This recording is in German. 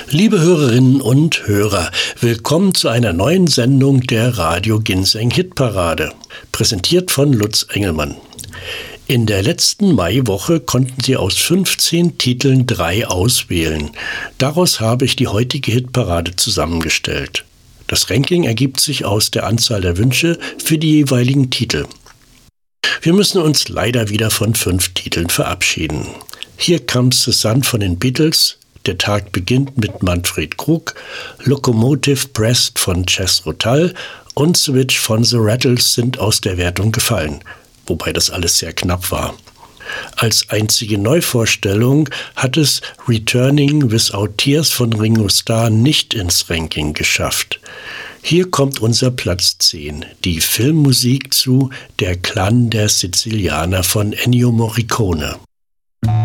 Liebe Hörerinnen und Hörer, willkommen zu einer neuen Sendung der Radio Ginseng Hitparade, präsentiert von Lutz Engelmann. In der letzten Maiwoche konnten Sie aus 15 Titeln 3 auswählen. Daraus habe ich die heutige Hitparade zusammengestellt. Das Ranking ergibt sich aus der Anzahl der Wünsche für die jeweiligen Titel. Wir müssen uns leider wieder von 5 Titeln verabschieden. Here Comes the Sun von den Beatles, Der Tag beginnt mit Manfred Krug, Locomotive Breast von Jethro Tull und Switch von The Rattles sind aus der Wertung gefallen, wobei das alles sehr knapp war. Als einzige Neuvorstellung hat es Returning Without Tears von Ringo Starr nicht ins Ranking geschafft. Hier kommt unser Platz 10, die Filmmusik zu Der Clan der Sizilianer von Ennio Morricone.